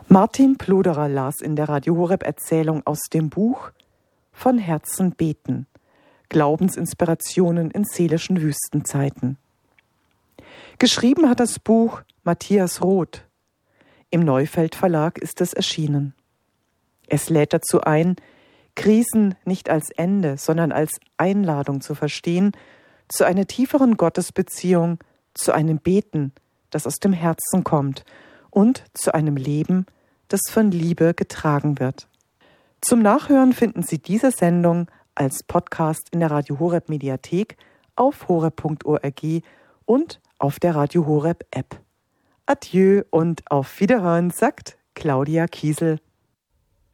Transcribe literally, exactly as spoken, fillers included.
Martin Pluderer las in der Radio Horeb Erzählung aus dem Buch Von Herzen beten. Glaubensinspirationen in seelischen Wüstenzeiten. Geschrieben hat das Buch Matthias Roth. Im Neufeld Verlag ist es erschienen. Es lädt dazu ein, Krisen nicht als Ende, sondern als Einladung zu verstehen, zu einer tieferen Gottesbeziehung, zu einem Beten, das aus dem Herzen kommt, und zu einem Leben, das von Liebe getragen wird. Zum Nachhören finden Sie diese Sendung als Podcast in der Radio Horeb Mediathek auf horeb punkt org und auf der Radio Horeb App. Adieu und auf Wiederhören, sagt Claudia Kiesel.